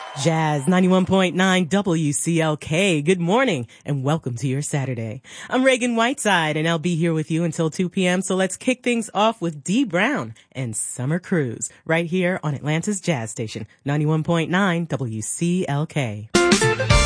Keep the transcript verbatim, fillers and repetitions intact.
Jazz ninety-one point nine W C L K. Good morning and welcome to your Saturday. I'm Reagan Whiteside and I'll be here with you until two p.m. So let's kick things off with Dee Brown and Summer Cruise right here on Atlanta's Jazz Station, ninety-one point nine W C L K.